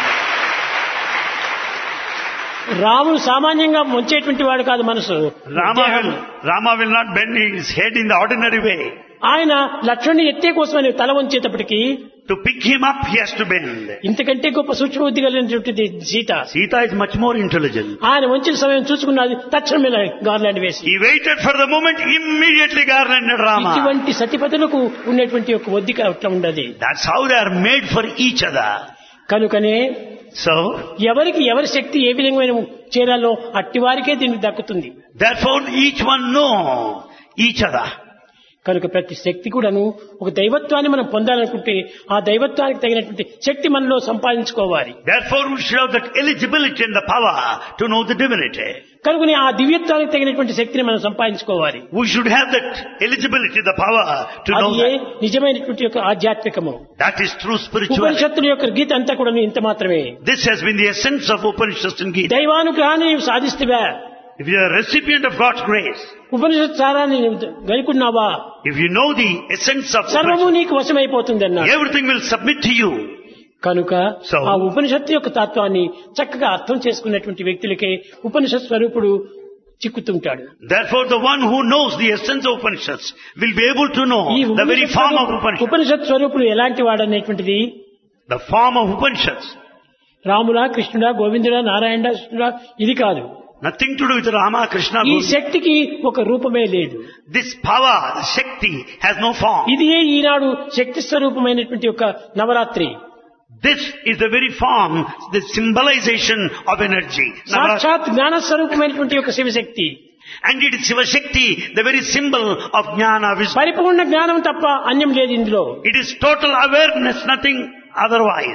రాముడు సామాన్యంగా ముంచేటువంటి వాడు కాదు మనసు. Rama will not bend his head in the ordinary way. ఆయన లక్ష్మణుని ఎత్తే కోసమని తల వంచేటప్పటికి To pick him up, he has to bend. ఇంతకంటే గొప్ప సూక్ష్మ బుద్ధి కలిగినటువంటి Sita. Sita is much more intelligent. ఆయన వంచిన సమయం చూసుకున్నది తక్షణమే గార్లాండ్ వేసి. He waited for the moment, immediately garlanded Rama. ఇటువంటి సతిపతులకు ఉన్నటువంటి ఒక ఒద్దిక అట్లా ఉండదు. That's how they are made for each other. కనుకనే So, ఎవరికి ఎవరి శక్తి ఏ విధంగా చేరాలో అట్టి వారికే దీనికి దక్కుతుంది. therefore each one know each other. కనుక ప్రతి శక్తి కూడాను ఒక దైవత్వాన్ని మనం పొందాలనుకుంటే ఆ దైవత్వానికి తగినటువంటి శక్తి మనలో సంపాదించుకోవాలి. Therefore we should have that eligibility and the power to know the divinity. కనుకనే ఆ దివ్యత్వానికి తగినటువంటి శక్తిని మనం సంపాదించుకోవాలి. We should have that eligibility, the power to know అది that. నిజమైనటువంటి యొక్క ఆధ్యాత్మికము. That is true spirituality. ఉపనిషత్తుల యొక్క గీత అంతా కూడా ఇంత మాత్రమే. This has been the essence of Upanishads and Gita. దైవానుగ్రహాన్ని నీవు సాధిస్తువా, If you are a recipient of God's grace, ఉపనిషత్ సారాన్ని గనుకున్నావా, if you know the essence of సర్వము Upanishads, నీకు వశమైపోతుంది అన్నాడు. everything will submit to you. కనుక So, ఆ ఉపనిషత్తు యొక్క తత్వాన్ని చక్కగా అర్థం చేసుకున్నటువంటి వ్యక్తులకే ఉపనిషత్ స్వరూపుడు చిక్కుతుంటాడు. Therefore the one who knows the essence of Upanishads will be able to know the very form of Upanishads. ఉపనిషత్ స్వరూపుడు ఎలాంటి వాడనేటువంటిది The form of Upanishads. రాముడా, కృష్ణుడా, గోవిందుడా, నారాయణ, కృష్ణుడా ఇది కాదు. Nothing to do with Rama, Krishna, ఈ Govinda. శక్తికి ఒక రూపమే లేదు. This power, Shakti, has no form. ఇది ఈనాడు శక్తి స్వరూపమైనటువంటి ఒక Navratri. This is the very form, the symbolization of energy. సాక్షాత్ జ్ఞాన స్వరూపమైనటువంటి ఒక Shivashakti. And it is Shiva Shakti, the very symbol of Jnana, wisdom. పరిపూర్ణ జ్ఞానం తప్ప అన్యం లేదు ఇందులో. It is total awareness, nothing otherwise.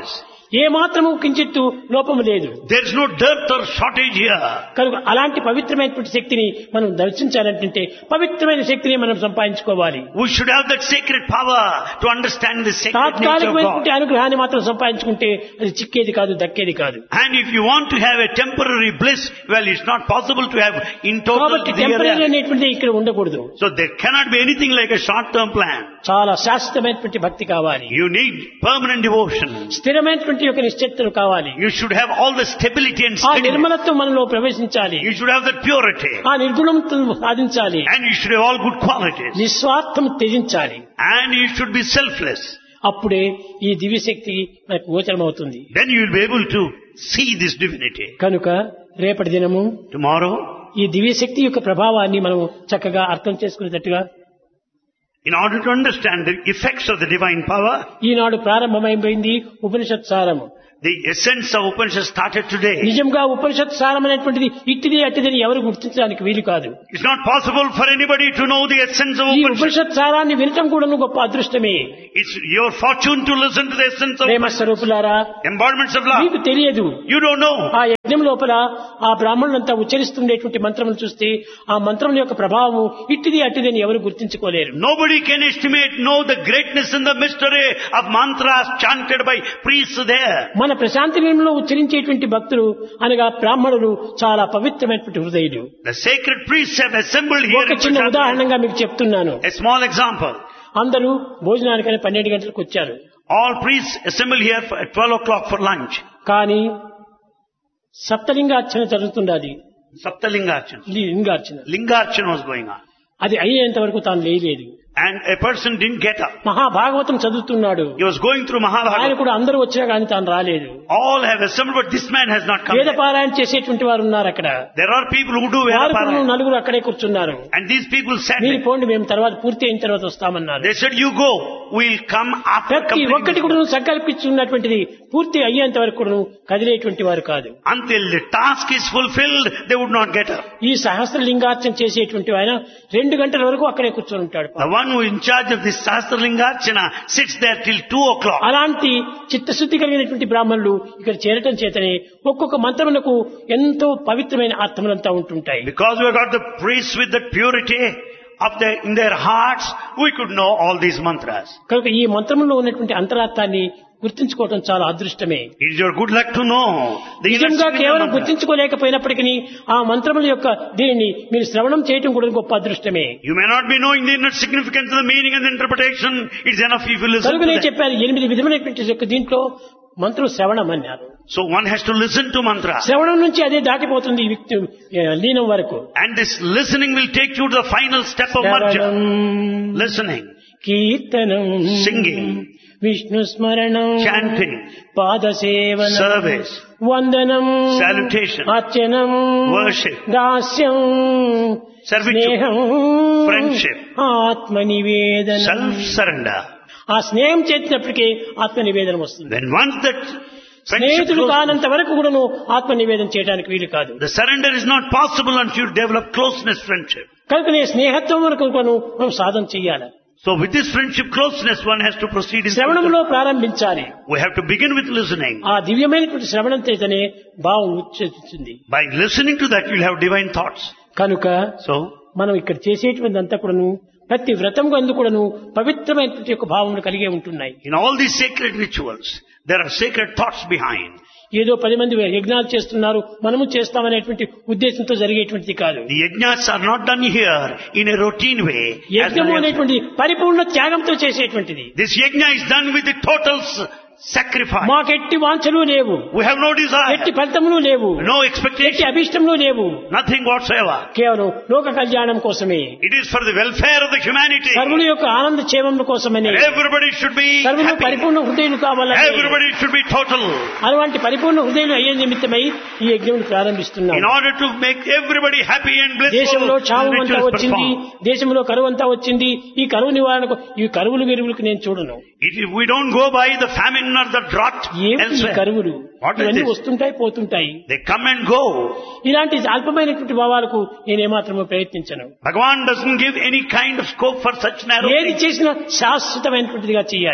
ఏ మాత్రము కించిత్తు లోపము లేదు. There is no dearth or shortage here. కనుక అలాంటి పవిత్రమైనటువంటి శక్తిని మనం దర్శించాలంటే పవిత్రమైన శక్తిని మనం సంపాదించుకోవాలి. We should have that sacred power to understand the sacred nature of తాత్కాలికమైనటువంటి God. అనుగ్రహాన్ని మాత్రం సంపాదించుకుంటే అది చిక్కేది కాదు, దక్కేది కాదు. And if you want to have a temporary bliss, well, it's not possible to have in total కాబట్టి the టెంపరీ area. అనేటువంటిది ఇక్కడ ఉండకూడదు. So there cannot be anything like a short-term plan. చాలా శాశ్వతమైనటువంటి భక్తి కావాలి. You need permanent devotion. స్థిరమైనటువంటి ఒక నిశ్చయితలు కావాలి. You should have all the stability and ఆ steadiness. నిర్మలత్వం మనలో ప్రవేశించాలి. You should have that purity. ఆ నిర్గుణంతో సాధించాలి. And you should have all good qualities. నిస్వార్థం త్యజించాలి. And you should be selfless. అప్పుడే ఈ దివ్యశక్తి మనకు గోచరమవుతుంది. Then you will be able to see this divinity. కనుక రేపటి దినము Tomorrow, ఈ దివ్యశక్తి యొక్క ప్రభావాన్ని మనం చక్కగా అర్థం చేసుకునేటట్టుగా in order to understand the effects of the divine power, ఈనాడు ప్రారంభమైపోయింది ఉపనిషత్ సారము. the essence of Upanishad started today. నిజంగా ఉపనిషత్ సారం అనేటువంటిది ఇట్టిది అట్టిదని ఎవరు గుర్తించడానికి వీలు కాదు. It's not possible for anybody to know the essence of ఈ Upanishad. ఉపనిషత్ సారాన్ని వినటం కూడా గొప్ప అదృష్టమే. It's your fortune to listen to the essence of ప్రేమ స్వరూపులారా, embodiments of love. మీకు తెలియదు. You don't know. ఆ యజ్ఞం లోపల ఆ బ్రాహ్మణులంతా ఉచ్చరిస్తుండేటువంటి మంత్రములు చూస్తే ఆ మంత్రం యొక్క ప్రభావము ఇట్టిది అట్టిదని ఎవరు గుర్తించుకోలేరు. Nobody can know the greatness and the mystery of mantras chanted by priests there. మన ప్రశాంతి నిలయంలో ఉచ్చరించేటువంటి భక్తులు అనగా బ్రాహ్మణులు చాలా పవిత్రమైనటువంటి హృదయులు. The sacred priests have assembled here. ఒక చిన్న ఉదాహరణగా మీకు చెప్తున్నాను. A small example. అందరూ భోజనానికని 12 గంటలకు వచ్చారు. All priests assemble here at 12 o'clock for lunch. కానీ సప్తలింగార్చన జరుగుతున్నది. Saptalingarchana. Lingarchana was going on. అది అయ్యేంత వరకు తాను లేయలేదు. And a person didn't get up. Mahabhagavatam చదువుతున్నాడు. He was going through ఆయన Mahabharata. కూడా అందరూ వచ్చినా కానీ తాను రాలేదు. All have assembled, but this man has not come. వేద పారాయణ చేసేటువంటి వారు ఉన్నారు అక్కడ. There are people who do వారు కూడా Vedaparayana. నలుగురు అక్కడే కూర్చున్నారు. And these people said, మీరు పోండి, మేము తర్వాత పూర్తి అయిన తర్వాత వస్తామన్నారు. they said, you go, we'll come after ప్రతి ఒక్కటి completing. కూడా సంకల్పించున్నటువంటిది పూర్తి అయ్యేంత వరకు కూడా కదిలేటువంటి వారు కాదు. Until the task is fulfilled, they would not get up. ఈ సహస్రలింగార్చన చేసేటువంటి ఆయన 2 గంటల వరకు అక్కడే కూర్చొని ఉంటాడు. The one who is in charge of this Sahasralingarchana sits there till 2 o'clock. అలాంటి చిత్తశుద్ధి కలిగినటువంటి బ్రాహ్మణులు ఇక్కడ చేరటం చేతనే ఒక్కొక్క మంత్రమునకు ఎంతో పవిత్రమైన అర్థములంతా ఉంటుంటాయి. Because we got the priests with the purity in their hearts, we could know all these mantras. కనుక ఈ మంత్రములో ఉన్నటువంటి అంతరార్థాన్ని గుర్తించుకోవడం చాలా అదృష్టమే. It is your good luck to know the inner నిజంగా secret కేవలం mantra. గుర్తించుకోలేకపోయినప్పటికీ ఆ మంత్రముల యొక్క దీనిని మీరు శ్రవణం చేయటం కూడా గొప్ప అదృష్టమే. You may not be knowing the inner significance of the meaning and the interpretation. It's enough if you listen కనుక to నేను that. చెప్పాను 8 విధమైనటువంటి యొక్క దీంట్లో మంత్రం శ్రవణం అన్నారు. So one has to listen to mantra. శ్రవణం నుంచి అదే దాటిపోతుంది ఈ వ్యక్తి లీనం వరకు. And this listening will take you to the final step of marja. Listening, కీర్తనం, singing, విష్ణు స్మరణం, chanting, పాదసేవనం, service, వందనం, salutation, అర్చనం, worship, దాస్యం, servitude, స్నేహం, friendship, ఆత్మనివేదనం. self-surrender. ఆ స్నేహం చేసినప్పటికీ ఆత్మనివేదనం వస్తుంది. Then once that friendship స్నేహితులు closes, కానంత వరకు కూడాను ఆత్మనివేదన చేయడానికి వీలు కాదు. the surrender is not possible until you develop closeness friendship. కనుక నేను స్నేహత్వం వరకు కూడాను మనం సాధన చెయ్యాలి. So with this friendship closeness, one has to proceed in శ్రవణంలో ప్రారంభించాలి. We have to begin with listening. ఆ దివ్యమైనటువంటి శ్రవణం చేతనే భావం వచ్చేస్తుంది. By listening to that, you'll have divine thoughts. కనుక So, మనం ఇక్కడ చేసేటువంటి అంతా కూడాను ప్రతి వ్రతం అందు కూడాను పవిత్రమైనటువంటి యొక్క భావములు కలిగే ఉంటున్నాయి. in all these sacred rituals, there are sacred thoughts behind. ఏదో 10 మంది యజ్ఞాలు చేస్తున్నారు మనము చేస్తామనేటువంటి ఉద్దేశంతో జరిగేటువంటిది కాదు. The yajnas are not done here in a routine way. యజ్ఞము అనేటువంటి పరిపూర్ణ త్యాగంతో చేసేటువంటిది. This yajna is done with the total sacrifice. మాకెట్టి వాంఛలు లేవు, We have no desire, ఎట్టి ఫలితములు లేవు, no ఎట్టి expectation, అభిష్టములు లేవు. nothing whatsoever. కేవలం లోక కళ్యాణం కోసమే, It is for the welfare of the humanity. సర్వుల యొక్క ఆనంద క్షేమం కోసమని, Everybody should be సర్వులు happy. పరిపూర్ణ హృదయులు కావాలని, Everybody should be total. అలాంటి పరిపూర్ణ హృదయులు అయ్యే నిమిత్తమై ఈ యజ్ఞం ప్రారంభిస్తున్నాం. In order to make everybody happy and blissful, దేశంలో క్షామం the అంతా rituals వచ్చింది, performed. దేశంలో కరువు అంతా వచ్చింది. ఈ కరువు నివారణకు ఈ కరువులు విరువులకు నేను చూడను. We don't go by the famine or the drought ఏమి ఈ elsewhere. కరువులు What is ఇవన్నీ this? వస్తుంటాయి పోతుంటాయి. They come and go. ఇలాంటి అల్పమైనటువంటి భావాలకు నేనేమాత్రమూ ప్రయత్నించను. Bhagavan doesn't give any kind of scope for such narrow ఏది things. చేసినా శాశ్వతమైనటువంటిదిగా చేయాలి.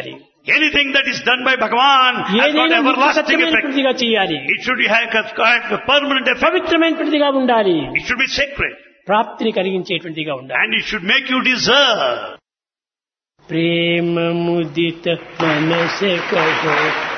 Anything that is done by Bhagavan has got ఏదైనా everlasting effect. సత్యమైనటువంటిదిగా చేయాలి. It should have a permanent effect. పవిత్రమైనటువంటిదిగా ఉండాలి. It should be sacred. ప్రాప్తిని కలిగించేటువంటిదిగా ఉండాలి. And it should make you deserve. ప్రేమ ముదిత మనసే కహో